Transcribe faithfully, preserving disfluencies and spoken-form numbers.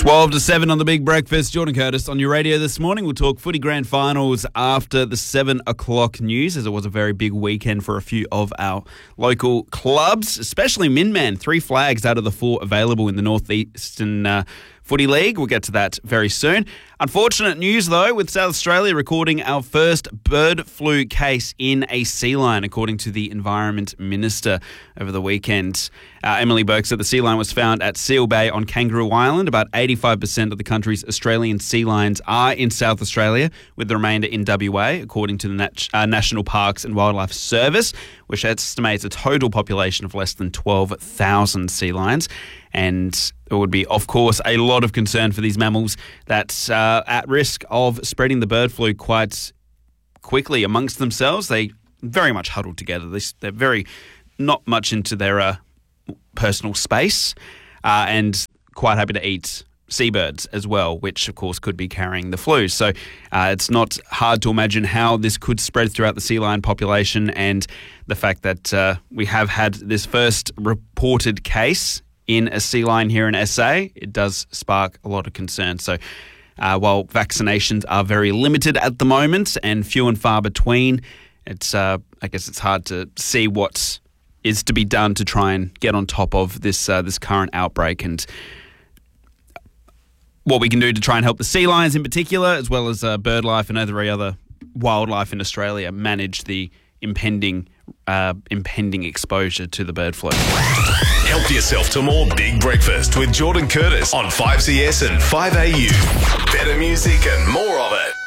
twelve to seven on the Big Breakfast. Jordan Curtis on your radio this morning. We'll talk footy grand finals after the seven o'clock news, as it was a very big weekend for a few of our local clubs, especially Minman. Three flags out of the four available in the Northeastern uh, Footy League. We'll get to that very soon. Unfortunate news, though, with South Australia recording our first bird flu case in a sea lion, according to the Environment Minister over the weekend. Uh, Emily Burke said the sea lion was found at Seal Bay on Kangaroo Island. About eighty-five percent of the country's Australian sea lions are in South Australia, with the remainder in W A, according to the Nat- uh, National Parks and Wildlife Service, which estimates a total population of less than twelve thousand sea lions. And it would be, of course, a lot of concern for these mammals that's uh, at risk of spreading the bird flu quite quickly amongst themselves. They very much huddle together. They, they're very not much into their uh, personal space uh, and quite happy to eat seabirds as well, which, of course, could be carrying the flu. So uh, it's not hard to imagine how this could spread throughout the sea lion population, and the fact that uh, we have had this first reported case in a sea lion here in S A, it does spark a lot of concern. So uh, while vaccinations are very limited at the moment and few and far between, it's uh, I guess it's hard to see what is to be done to try and get on top of this uh, this current outbreak, and what we can do to try and help the sea lions in particular, as well as uh, bird life and every other wildlife in Australia, manage the impending uh, impending exposure to the bird flu. Help yourself to more Big Breakfast with Jordan Curtis on five C S and five A U. Better music and more of it.